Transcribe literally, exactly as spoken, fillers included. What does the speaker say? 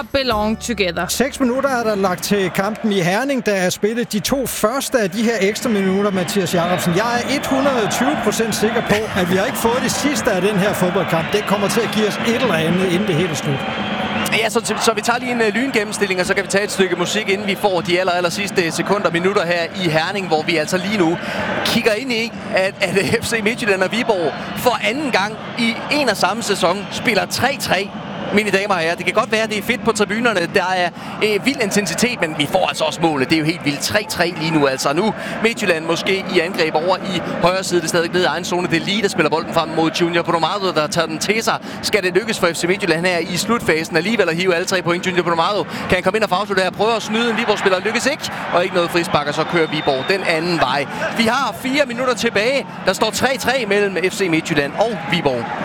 belong together. Seks minutter er der lagt til kampen i Herning, der er spillet de to første af de her ekstra minutter, Mathias Jacobsen. Jeg er hundrede og tyve procent sikker på, at vi har ikke fået det sidste af den her fodboldkamp. Det kommer til at give os et eller andet, inden det hele er slut. Ja, så, så vi tager lige en uh, lyngennemstilling, og så kan vi tage et stykke musik, inden vi får de aller, aller sidste sekunder minutter her i Herning, hvor vi altså lige nu kigger ind i, at, at F C Midtjylland og Viborg for anden gang i en og samme sæson spiller tre tre. Mine damer og herrer, det kan godt være, at det er fedt på tribunerne. Der er øh, vild intensitet, men vi får altså også målet. Det er jo helt vildt. tre tre lige nu altså. Nu Midtjylland måske i angreb over i højre side. Det er stadig nede i egen zone. Det er lige, der spiller bolden frem mod Junior Podomado, der tager den til sig. Skal det lykkes for F C Midtjylland her i slutfasen alligevel at hive alle tre point? Junior Podomado kan han komme ind og fagslå der. Prøver at snyde en Viborg-spiller. Lykkes ikke. Og ikke noget frispark, og så kører Viborg den anden vej. Vi har fire minutter tilbage. Der står tre tre mellem F C Midtjylland og Viborg.